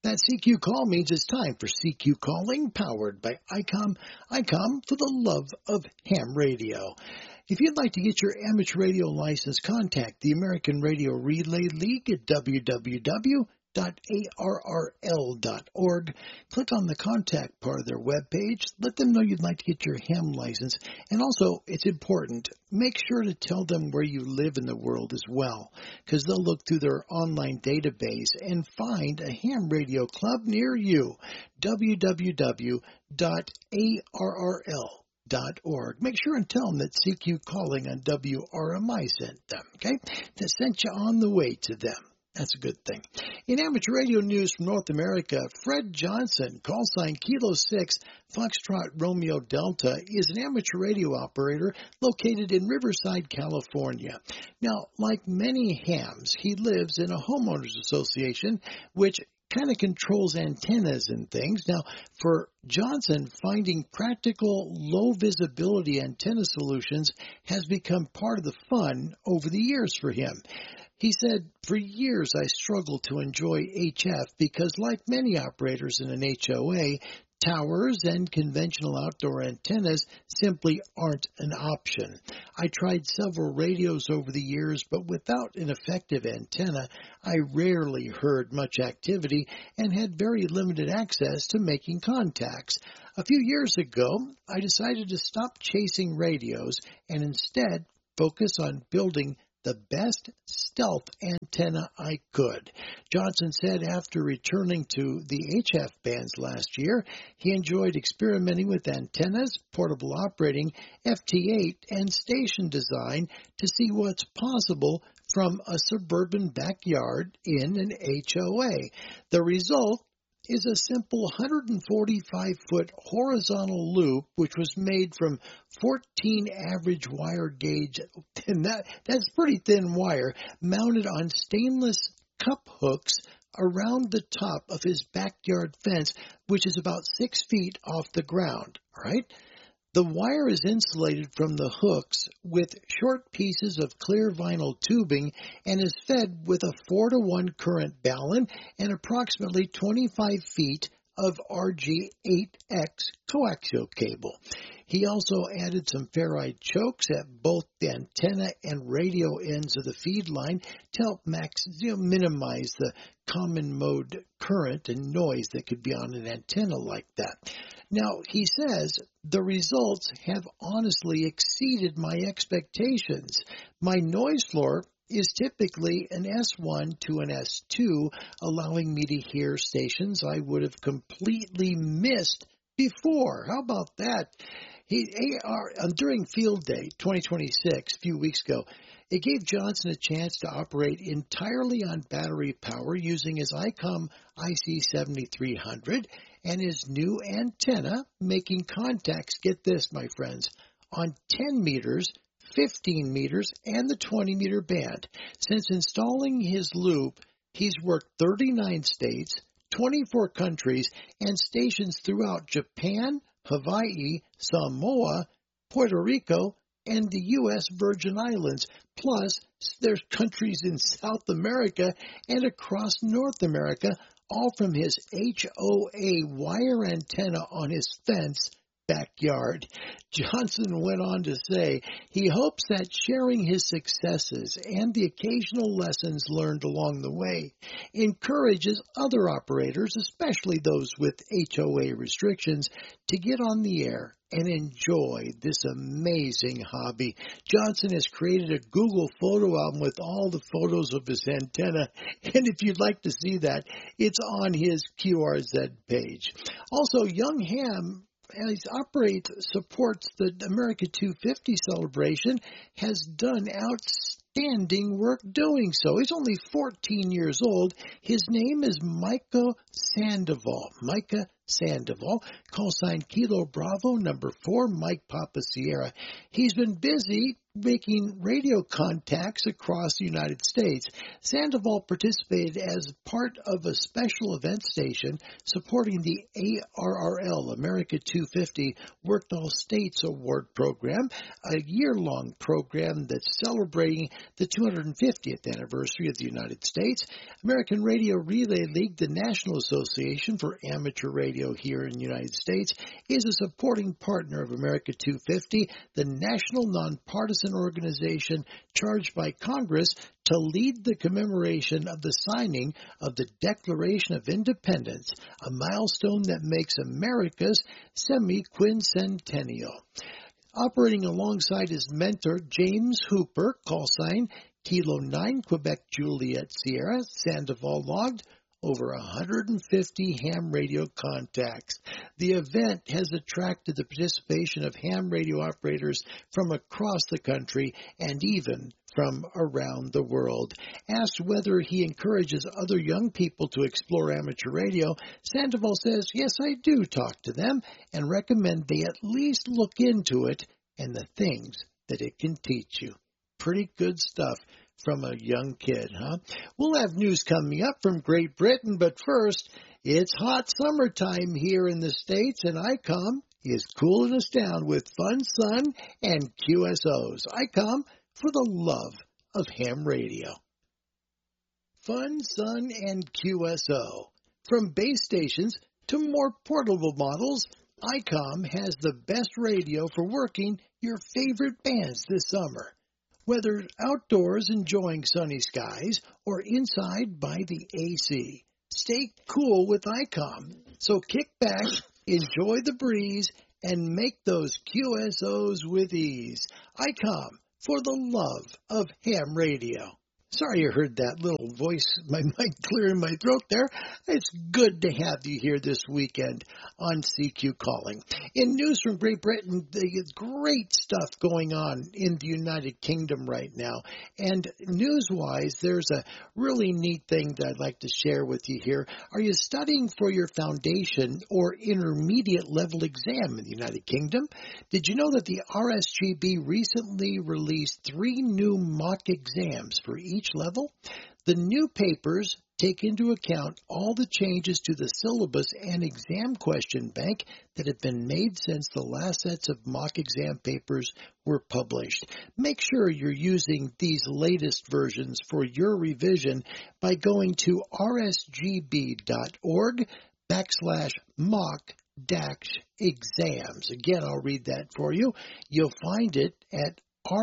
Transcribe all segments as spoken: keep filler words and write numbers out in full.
That C Q call means it's time for C Q Calling, powered by ICOM. ICOM for the love of ham radio. If you'd like to get your amateur radio license, contact the American Radio Relay League at w w w dot a r r l dot org. Click on the contact part of their webpage. Let them know you'd like to get your ham license. And also, it's important, make sure to tell them where you live in the world as well, because they'll look through their online database and find a ham radio club near you. w w w dot a r r l dot org. Make sure and tell them that C Q Calling on W R M I sent them, okay? That sent you on the way to them. That's a good thing. In amateur radio news from North America, Fred Johnson, call sign Kilo six, Foxtrot Romeo Delta, is an amateur radio operator located in Riverside, California. Now, like many hams, he lives in a homeowners association, which kind of controls antennas and things. Now, for Johnson, finding practical, low-visibility antenna solutions has become part of the fun over the years for him. He said, for years I struggled to enjoy H F because, like many operators in an H O A, towers and conventional outdoor antennas simply aren't an option. I tried several radios over the years, but without an effective antenna, I rarely heard much activity and had very limited access to making contacts. A few years ago, I decided to stop chasing radios and instead focus on building the best stealth antenna I could. Johnson said after returning to the H F bands last year, he enjoyed experimenting with antennas, portable operating, F T eight, and station design to see what's possible from a suburban backyard in an H O A. The result is a simple one hundred forty-five foot horizontal loop, which was made from fourteen average wire gauge, and that, that's pretty thin wire, mounted on stainless cup hooks around the top of his backyard fence, which is about six feet off the ground, all right? The wire is insulated from the hooks with short pieces of clear vinyl tubing and is fed with a four to one current balun and approximately twenty-five feet of R G eight X coaxial cable. He also added some ferrite chokes at both the antenna and radio ends of the feed line to help max, you know, minimize the common mode current and noise that could be on an antenna like that. Now, he says, the results have honestly exceeded my expectations. My noise floor is typically an S one to an S two, allowing me to hear stations I would have completely missed before. How about that? He, A R, during Field Day twenty twenty-six, a few weeks ago, it gave Johnson a chance to operate entirely on battery power using his ICOM I C seventy-three hundred and his new antenna, making contacts, get this, my friends, on ten meters, fifteen meters, and the twenty meter band. Since installing his loop, he's worked thirty-nine states, twenty-four countries, and stations throughout Japan, Hawaii, Samoa, Puerto Rico, and the U S Virgin Islands. Plus, there's countries in South America and across North America, all from his H O A wire antenna on his fence backyard. Johnson went on to say he hopes that sharing his successes and the occasional lessons learned along the way encourages other operators, especially those with H O A restrictions, to get on the air and enjoy this amazing hobby. Johnson has created a Google photo album with all the photos of his antenna, and if you'd like to see that, it's on his Q R Z page. Also, Young Ham, as operates, supports the America two fifty celebration, has done outstanding work doing so. He's only fourteen years old. His name is Micah Sandoval. Micah Sandoval, call sign Kilo Bravo, number four, Mike Papa Sierra. He's been busy making radio contacts across the United States. Sandoval participated as part of a special event station supporting the A R R L, America two fifty Worked All States Award Program, a year-long program that's celebrating the two hundred fiftieth anniversary of the United States. American Radio Relay League, the National Association for Amateur Radio here in the United States, is a supporting partner of America two fifty, the national nonpartisan organization charged by Congress to lead the commemoration of the signing of the Declaration of Independence, a milestone that makes America's semi-quincentennial. Operating alongside his mentor, James Hooper, call sign Kilo nine, Quebec Juliet Sierra, Sandoval logged over one hundred fifty ham radio contacts. The event has attracted the participation of ham radio operators from across the country and even from around the world. Asked whether he encourages other young people to explore amateur radio, Sandoval says, yes, I do talk to them and recommend they at least look into it and the things that it can teach you. Pretty good stuff from a young kid, huh? We'll have news coming up from Great Britain, but first, it's hot summertime here in the States, and I COM is cooling us down with Fun Sun and Q S Os. I COM for the love of ham radio. Fun Sun and Q S O. From base stations to more portable models, I COM has the best radio for working your favorite bands this summer. Whether outdoors enjoying sunny skies or inside by the A C, stay cool with I COM. So kick back, enjoy the breeze, and make those Q S Os with ease. I COM for the love of ham radio. Sorry you heard that little voice, my mic clearing my throat there. It's good to have you here this weekend on C Q Calling. In news from Great Britain, there's great stuff going on in the United Kingdom right now. And news-wise, there's a really neat thing that I'd like to share with you here. Are you studying for your foundation or intermediate level exam in the United Kingdom? Did you know that the R S G B recently released three new mock exams for each each level? The new papers take into account all the changes to the syllabus and exam question bank that have been made since the last sets of mock exam papers were published. Make sure you're using these latest versions for your revision by going to rsgb.org backslash mock dash exams. Again, I'll read that for you. You'll find it at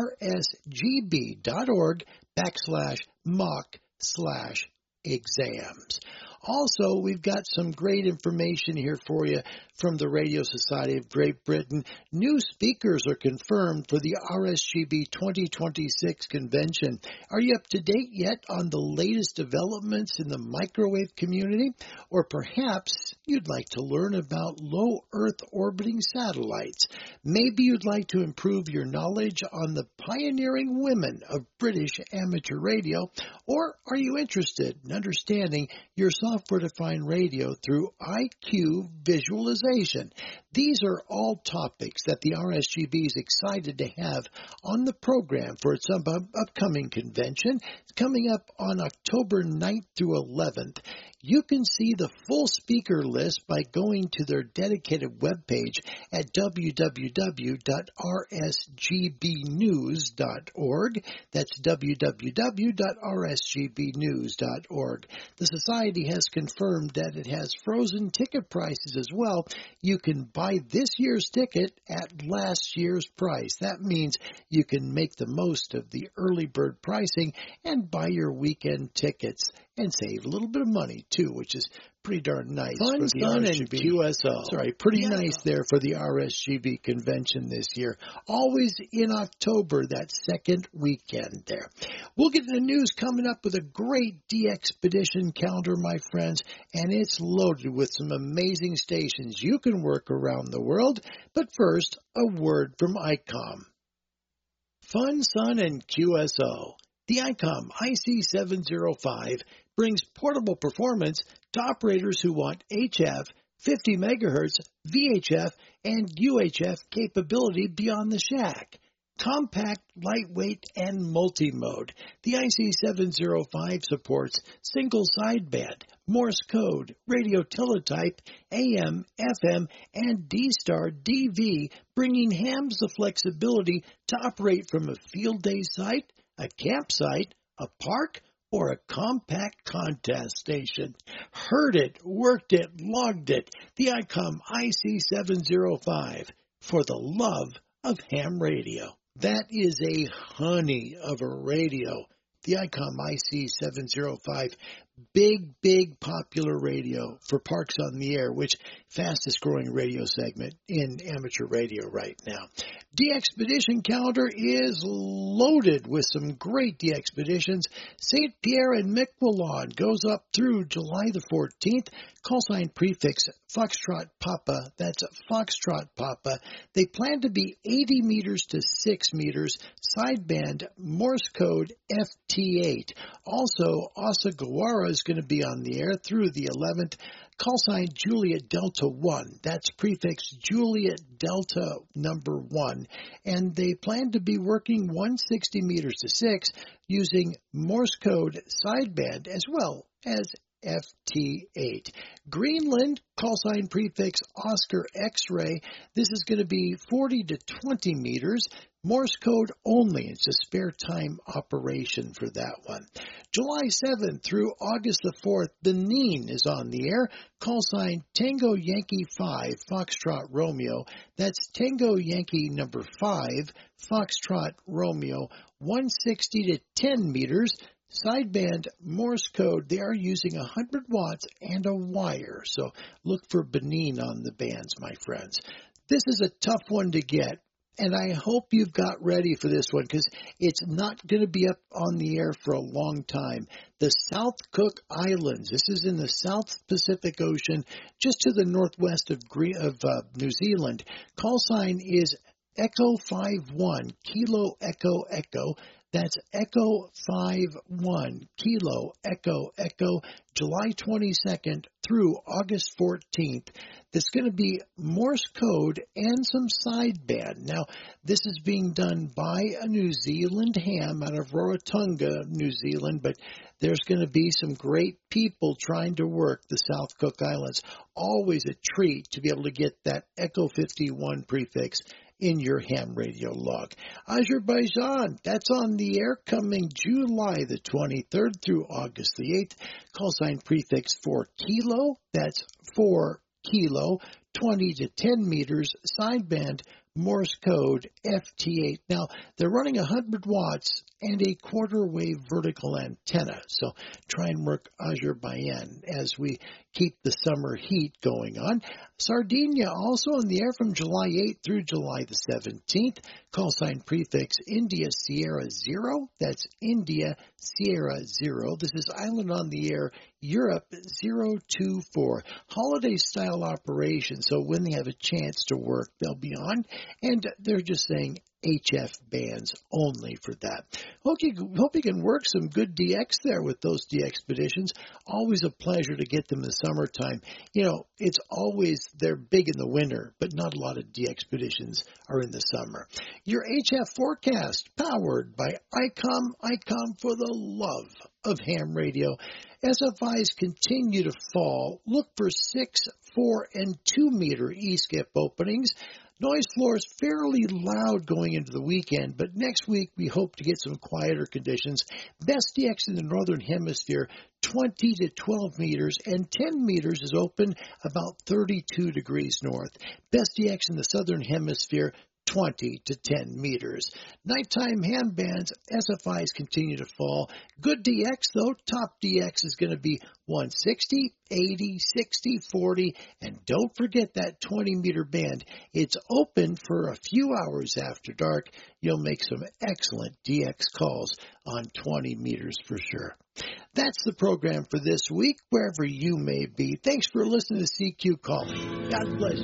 rsgb.org backslash mock slash exams. Also, we've got some great information here for you from the Radio Society of Great Britain. New speakers are confirmed for the R S G B twenty twenty-six convention. Are you up to date yet on the latest developments in the microwave community? Or perhaps you'd like to learn about low Earth orbiting satellites. Maybe you'd like to improve your knowledge on the pioneering women of British amateur radio. Or are you interested in understanding your software-defined radio through I Q visualization? These are all topics that the R S G B is excited to have on the program for its up- upcoming convention. It's coming up on October ninth through eleventh. You can see the full speaker list by going to their dedicated webpage at w w w dot r s g b news dot org. That's w w w dot r s g b news dot org. The Society has confirmed that it has frozen ticket prices as well. You can buy this year's ticket at last year's price. That means you can make the most of the early bird pricing and buy your weekend tickets and save a little bit of money, too, which is pretty darn nice. Fun, for the Sun, R S G B. and Q S O. Sorry, pretty Yeah. nice there for the R S G B convention this year. Always in October, that second weekend there. We'll get into news coming up with a great D-Expedition calendar, my friends, and it's loaded with some amazing stations you can work around the world. But first, a word from I COM. Fun, Sun, and Q S O. The I COM I C seven oh five brings portable performance to operators who want H F, fifty megahertz V H F and U H F capability beyond the shack. Compact, lightweight, and multi-mode. The I C seven oh five supports single sideband, Morse code, radio teletype, A M, F M, and D-Star D V, bringing hams the flexibility to operate from a field day site, a campsite, a park, or a compact contest station. Heard it, worked it, logged it. The ICOM I C seven oh five, for the love of ham radio. That is a honey of a radio. The ICOM I C seven oh five, big, big popular radio for Parks on the Air, which fastest growing radio segment in amateur radio right now. DXpedition calendar is loaded with some great DXpeditions. Saint Pierre and Miquelon goes up through July the fourteenth. Call sign prefix Foxtrot Papa. That's Foxtrot Papa. They plan to be eighty meters to six meters. Sideband Morse code F T eight. Also, Asagawara is going to be on the air through the eleventh. Call sign Juliet Delta one. That's prefix Juliet Delta number one. And they plan to be working one hundred sixty meters to six using Morse code sideband as well as F T eight. Greenland, call sign prefix Oscar X-ray. This is going to be forty to twenty meters. Morse code only. It's a spare time operation for that one. July seventh through August the fourth, Benin is on the air. Call sign Tango Yankee five, Foxtrot Romeo. That's Tango Yankee number five, Foxtrot Romeo, one hundred sixty to ten meters. Sideband Morse code, they are using one hundred watts and a wire. So look for Benin on the bands, my friends. This is a tough one to get. And I hope you've got ready for this one because it's not going to be up on the air for a long time. The South Cook Islands. This is in the South Pacific Ocean, just to the northwest of, of uh, New Zealand. Call sign is Echo five one, Kilo Echo Echo. That's Echo five one, Kilo Echo Echo, July twenty-second through August fourteenth. There's going to be Morse code and some sideband. Now, this is being done by a New Zealand ham out of Rarotonga, New Zealand, but there's going to be some great people trying to work the South Cook Islands. Always a treat to be able to get that Echo fifty-one prefix in your ham radio log. Azerbaijan, that's on the air coming July the twenty-third through August the eighth. Call sign prefix for Kilo, that's for Kilo, twenty to ten meters, sideband Morse code F T eight. Now, they're running one hundred watts and a quarter wave vertical antenna. So try and work Azerbaijan as we keep the summer heat going on. Sardinia also on the air from July eighth through July the seventeenth. Call sign prefix India Sierra Zero. That's India Sierra Zero. This is Island on the Air Europe zero two four. Holiday style operation. So when they have a chance to work, they'll be on. And they're just saying H F bands only for that. Hope you, hope you can work some good D X there with those DXpeditions. Always a pleasure to get them in the summertime. You know, it's always, they're big in the winter, but not a lot of DXpeditions are in the summer. Your H F forecast powered by ICOM, ICOM for the love of ham radio. S F Is continue to fall. Look for six, four, and two meter E-skip openings. Noise floor is fairly loud going into the weekend, but next week we hope to get some quieter conditions. Best D X in the Northern Hemisphere, twenty to twelve meters, and ten meters is open about thirty-two degrees north. Best D X in the Southern Hemisphere, twenty to ten meters. Nighttime ham bands, S F Is continue to fall. Good D X, though. Top D X is going to be one sixty, eighty, sixty, forty, and don't forget that twenty meter band. It's open for a few hours after dark. You'll make some excellent D X calls on twenty meters for sure. That's the program for this week, wherever you may be. Thanks for listening to C Q Calling. God bless